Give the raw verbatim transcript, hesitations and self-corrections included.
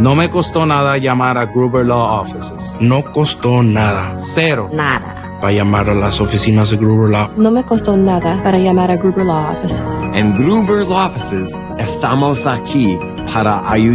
No me costó nada llamar a Gruber Law Offices. No costó nada. Cero. Nada. Para llamar a las oficinas de Gruber Law. No me costó nada para llamar a Gruber Law Offices. En Gruber Law Offices estamos aquí para ayudar.